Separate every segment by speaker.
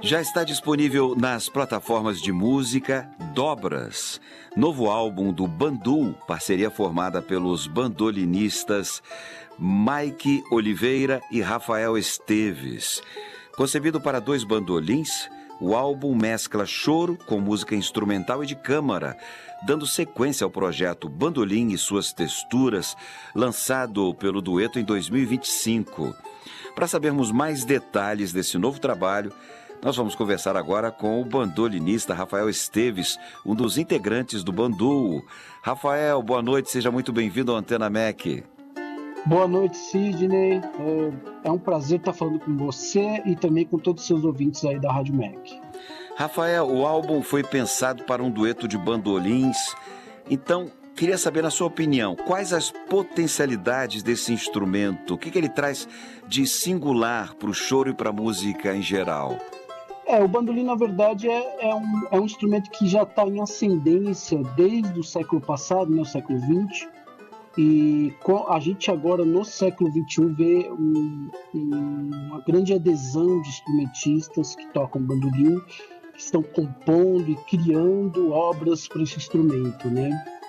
Speaker 1: Já está disponível nas plataformas de música Dobras, novo álbum do Bandu, parceria formada pelos bandolinistas Mike Oliveira e Rafael Esteves. Concebido para 2 bandolins, o álbum mescla choro com música instrumental e de câmara, dando sequência ao projeto Bandolim e Suas Texturas, lançado pelo dueto em 2025. Para sabermos mais detalhes desse novo trabalho, nós vamos conversar agora com o bandolinista Rafael Esteves, um dos integrantes do Bandu. Rafael, boa noite, seja muito bem-vindo ao Antena MEC.
Speaker 2: Boa noite, Sidney. É um prazer estar falando com você e também com todos os seus ouvintes aí da Rádio MEC.
Speaker 1: Rafael, o álbum foi pensado para um dueto de bandolins, então queria saber, na sua opinião, quais as potencialidades desse instrumento? O que ele traz de singular para o choro e para a música em geral?
Speaker 2: O bandolim, na verdade, é um instrumento que já está em ascendência desde o século passado, né, o século XX, e a gente agora, no século XXI, vê uma grande adesão de instrumentistas que tocam bandolim, que estão compondo e criando obras para esse instrumento, né?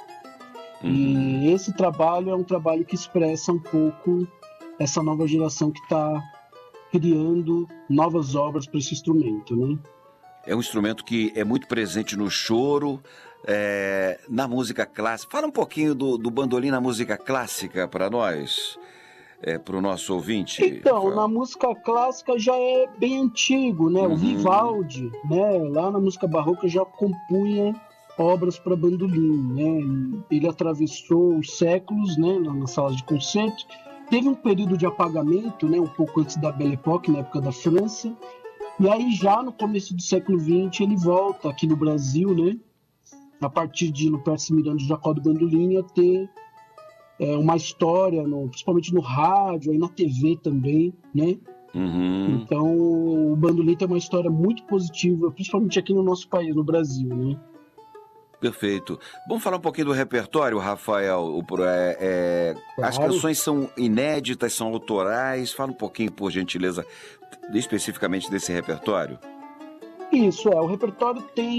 Speaker 2: E esse trabalho é um trabalho que expressa um pouco essa nova geração que está criando novas obras para esse instrumento, né?
Speaker 1: É um instrumento que é muito presente no choro, na música clássica. Fala um pouquinho do bandolim na música clássica para nós, para o nosso ouvinte.
Speaker 2: Então, na música clássica já é bem antigo, né? O Vivaldi, né? Lá na música barroca já compunha obras para bandolim, né? Ele atravessou os séculos, né? Nas salas de concerto. Teve um período de apagamento, né? Um pouco antes da Belle Époque, na época da França. E aí já no começo do século XX ele volta aqui no Brasil, né? A partir de Lupercio Miranda e Jacó do Bandolim, a ter uma história, principalmente no rádio, aí na TV também, né? Então o bandolim tem uma história muito positiva, principalmente aqui no nosso país, no Brasil, né?
Speaker 1: Perfeito. Vamos falar um pouquinho do repertório, Rafael.
Speaker 2: Claro.
Speaker 1: As canções são inéditas, são autorais. Fala um pouquinho, por gentileza, especificamente desse repertório.
Speaker 2: Isso, o repertório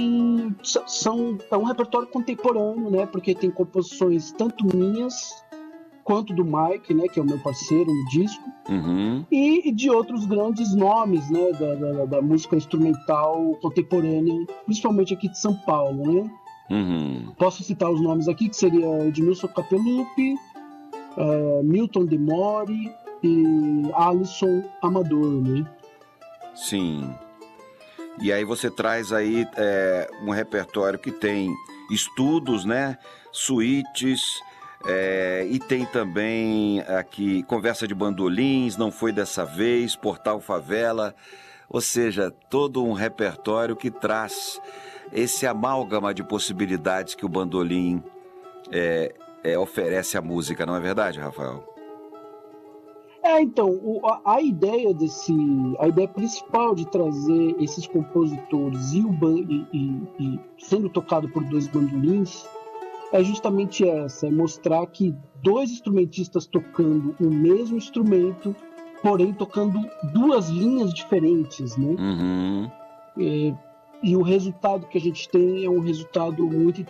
Speaker 2: é um repertório contemporâneo, né? Porque tem composições tanto minhas quanto do Mike, né? Que é o meu parceiro no disco, e de outros grandes nomes, né? Da música instrumental contemporânea, principalmente aqui de São Paulo, né? Posso citar os nomes aqui, que seria Edmilson Capelupi, Milton De Mori e Alisson Amador, né?
Speaker 1: Sim. E aí você traz aí um repertório que tem estudos, né? Suítes, e tem também aqui Conversa de Bandolins, Não Foi Dessa Vez, Portal Favela, ou seja, todo um repertório que traz esse amálgama de possibilidades que o bandolim oferece à música, não é verdade, Rafael?
Speaker 2: Então, a ideia principal de trazer esses compositores e sendo tocado por 2 bandolins é justamente essa, é mostrar que 2 instrumentistas tocando o mesmo instrumento, porém tocando 2 linhas diferentes, né? E o resultado que a gente tem é um resultado muito